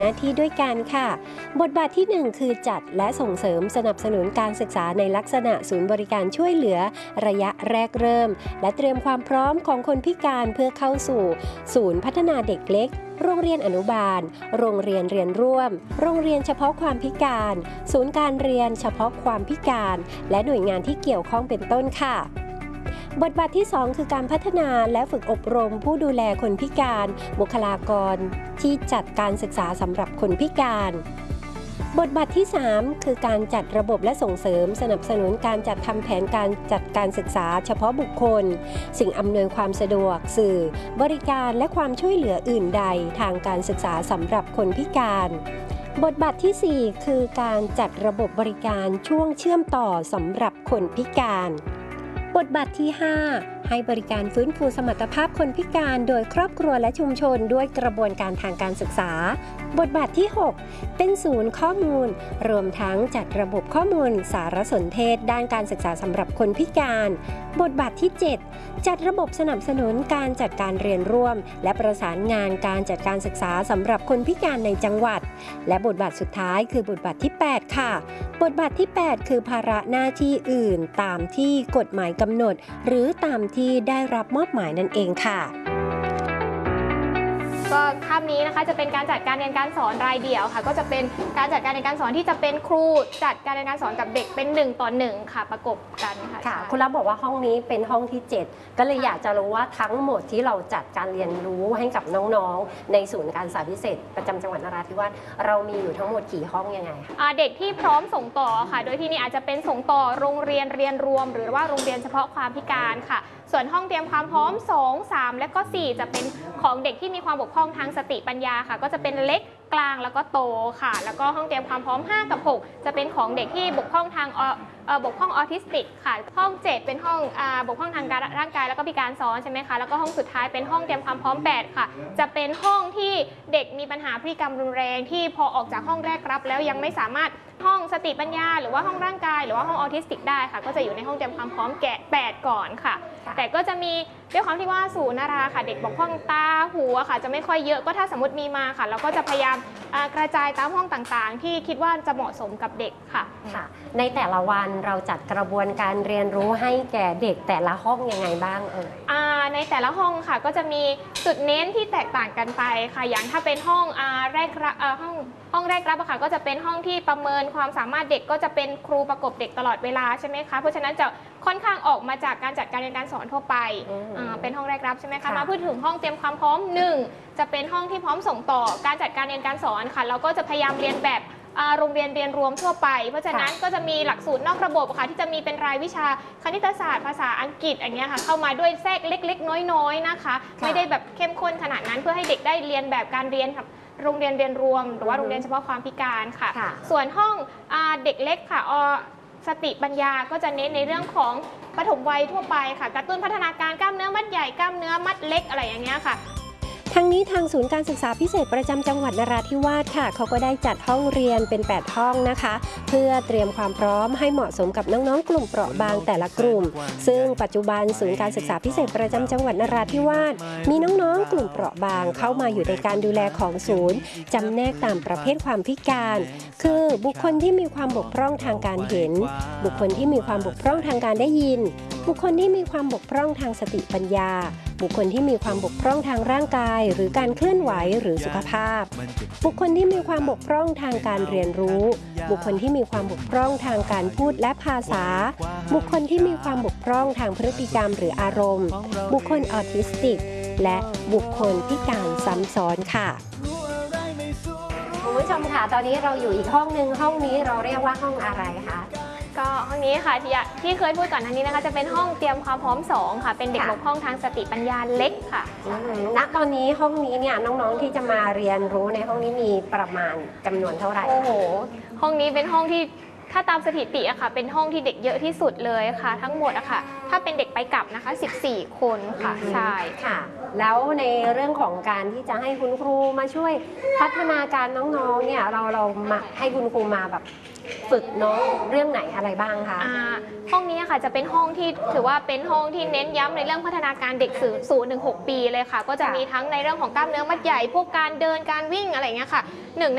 หน้าที่ด้วยกันค่ะบทบาทที่1คือจัดและส่งเสริมสนับสนุนการศึกษาในลักษณะศูนย์บริการช่วยเหลือระยะแรกเริ่มและเตรียมความพร้อมของคนพิการเพื่อเข้าสู่ศูนย์พัฒนาเด็กเล็กโรงเรียนอนุบาลโรงเรียนเรียนร่วมโรงเรียนเฉพาะความพิการศูนย์การเรียนเฉพาะความพิการและหน่วยงานที่เกี่ยวข้องเป็นต้นค่ะบทบาทที่2คือการพัฒนาและฝึกอบรมผู้ดูแลคนพิการบุคลากรที่จัดการศึกษาสำหรับคนพิการบทบาทที่3คือการจัดระบบและส่งเสริมสนับสนุนการจัดทำแผนการจัดการศึกษาเฉพาะบุคคลสิ่งอำนวยความสะดวกสื่อบริการและความช่วยเหลืออื่นใดทางการศึกษาสำหรับคนพิการบทบาทที่4คือการจัดระบบบริการช่วงเชื่อมต่อสำหรับคนพิการบทบาทที่5ให้บริการฟื้นฟูสมรรถภาพคนพิการโดยครอบครัวและชุมชนด้วยกระบวนการทางการศึกษาบทบาทที่6เป็นศูนย์ข้อมูลรวมทั้งจัดระบบข้อมูลสารสนเทศด้านการศึกษาสำหรับคนพิการบทบาทที่7จัดระบบสนับสนุนการจัดการเรียนร่วมและประสานงานการจัดการศึกษาสำหรับคนพิการในจังหวัดและบทบาทสุดท้ายคือบทบาทที่8ค่ะบทบาทที่8คือภาระหน้าที่อื่นตามที่กฎหมายกำหนดหรือตามที่ได้รับมอบหมายนั่นเองค่ะก็คาบนี้นะคะจะเป็นการจัดการเรียนการสอนรายเดี่ยวค่ะก็จะเป็นการจัดการเรียนการสอนที่จะเป็นครูจัดการเรียนการสอนกับเด็กเป็น1 ต่อ 1ค่ะประกบกันค่ะคุณรับบอกว่าห้องนี้เป็นห้องที่7ก็เลยอยากจะรู้ว่าทั้งหมดที่เราจัดการเรียนรู้ให้กับน้องๆในศูนย์การศึกษาพิเศษประจำจังหวัดนราธิวาสเรามีอยู่ทั้งหมดกี่ห้องยังไงเด็กที่พร้อมส่งต่อค่ะโดยที่นี่อาจจะเป็นส่งต่อโรงเรียนเรียนรวมหรือว่าโรงเรียนเฉพาะความพิการค่ะส่วนห้องเตรียมความพร้อม2 3และก็4จะเป็นของเด็กที่มีความบกพร่องทางสติปัญญาค่ะก็จะเป็นเล็กกลางแล้วก็โตค่ะแล้วก็ห้องเตรียมความพร้อม5 กับ 6จะเป็นของเด็กที่บกพร่องทางบกพร่องออทิสติกค่ะห้อง7เป็นห้องบกพร่องทางร่างกายแล้วก็พิการซ้อนใช่ไหมคะแล้วก็ห้องสุดท้ายเป็นห้องเตรียมความพร้อม8ค่ะจะเป็นห้องที่เด็กมีปัญหาพฤติกรรมรุนแรงที่พอออกจากห้องแรกรับแล้วยังไม่สามารถห้องสติปัญญาหรือว่าห้องร่างกายหรือว่าห้องออทิสติกได้ค่ะก็จะอยู่ในห้องเตรียมความพร้อม8ก่อนค่ะแต่ก็จะมีด้วยความที่ว่าศูนย์นาราค่ะเด็กบกพร่องตาหูค่ะจะไม่ค่อยเยอะก็ถ้าสมมติมีมาค่ะเราก็จะพยายามกระจายตามห้องต่างๆที่คิดว่าจะเหมาะสมกับเด็กค่ะในแต่ละวันเราจัดกระบวนการเรียนรู้ให้แก่เด็กแต่ละห้องยังไงบ้างในแต่ละห้องค่ะก็จะมีจุดเน้นที่แตกต่างกันไปค่ะอย่างถ้าเป็นห้องแรกห้องแรกรับค่ะก็จะเป็นห้องที่ประเมินความสามารถเด็กก็จะเป็นครูประกบเด็กตลอดเวลาใช่ไหมคะเพราะฉะนั้นจะค่อนข้างออกมาจากการจัดการเรียนการสอนทั่วไปเป็นห้องแรกรับใช่ไหมคะมาพูดถึงห้องเตรียมความพร้อม1จะเป็นห้องที่พร้อมส่งต่อการจัดการเรียนการสอนค่ะเราก็จะพยายามเรียนแบบโรงเรียนเรียนรวมทั่วไปเพราะฉะนั้นก็จะมีหลักสูตรนอกระบบค่ะที่จะมีเป็นรายวิชาคณิตศาสตร์ภาษาอังกฤษอย่างเงี้ยค่ะเข้ามาด้วยแทรกเล็กๆน้อยๆนะคะไม่ได้แบบเข้มข้นขนาดนั้นเพื่อให้เด็กได้เรียนแบบการเรียนโรงเรียนเรียนรวมหรือว่าโรงเรียนเฉพาะความพิการค่ะส่วนห้องเด็กเล็กค่ะสติปัญญาก็จะเน้นในเรื่องของปฐมวัยทั่วไปค่ะกระตุ้นพัฒนาการกล้ามเนื้อมัดใหญ่กล้ามเนื้อมัดเล็กอะไรอย่างเงี้ยค่ะทั้งนี้ทางศูนย์การศึกษาพิเศษประจำจังหวัดนราธิวาสค่ะเขาก็ได้จัดห้องเรียนเป็น8ห้องนะคะเพื่อเตรียมความพร้อมให้เหมาะสมกับน้องๆกลุ่มเปราะบางแต่ละกลุ่มซึ่งปัจจุบันศูนย์การศึกษาพิเศษประจำจังหวัดนราธิวาสมีน้องๆกลุ่มเปราะบางเข้ามาอยู่ในการดูแลของศูนย์จำแนกตามประเภทความพิการคือบุคคลที่มีความบกพร่องทางการเห็นบุคคลที่มีความบกพร่องทางการได้ยินบุคคลที่มีความบกพร่องทางสติปัญญาบุคคลที่มีความบกพร่องทางร่างกายหรือการเคลื่อนไหวหรือสุขภาพบุคคลที่มีความบกพร่องทางการเรียนรู้บุคคลที่มีความบกพร่องทางการพูดและภาษาบุคคลที่มีความบกพร่องทางพฤติกรรมหรืออารมณ์บุคคลออทิสติกและบุคคลพิการซ้ำซ้อนค่ะคุณผู้ชมค่ะตอนนี้เราอยู่อีกห้องนึงห้องนี้เราเรียกว่าห้องอะไรคะก็ห้องนี้ค่ะที่เคยพูดก่อนหน้านี้นะคะจะเป็นห้องเตรียมความพร้อม2ค่ะเป็นเด็กบกพร่องทางสติปัญญาเล็กค่ะณตอนนี้ห้องนี้เนี่ยน้องๆที่จะมาเรียนรู้ในห้องนี้มีประมาณจำนวนเท่าไหร่โอ้โหห้องนี้เป็นห้องที่ถ้าตามสถิติอะค่ะเป็นห้องที่เด็กเยอะที่สุดเลยค่ะทั้งหมดอะค่ะถ้าเป็นเด็กไปกลับนะคะ14 คนค่ะใช่ค่ะแล้วในเรื่องของการที่จะให้คุณครูมาช่วยพัฒนาการน้องๆเนี่ยเรามาให้คุณครูมาแบบฝึกน้องเรื่องไหนอะไรบ้างคะห้องนี้ค่ะจะเป็นห้องที่ถือว่าเป็นห้องที่เน้นย้ำในเรื่องพัฒนาการเด็ก0-6 ปีเลยค่ะก็จะมีทั้งในเรื่องของกล้ามเนื้อมัดใหญ่พวกการเดินการวิ่งอะไรเงี้ยค่ะ